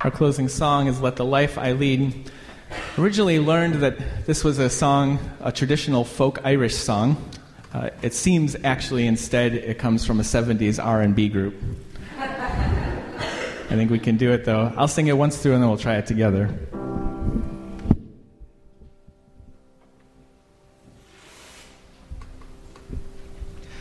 Our closing song is Let the Life I Lead. Originally learned that this was a song, a traditional folk Irish song. It seems actually instead it comes from a 70s R&B group. I think we can do it though. I'll sing it once through and then we'll try it together.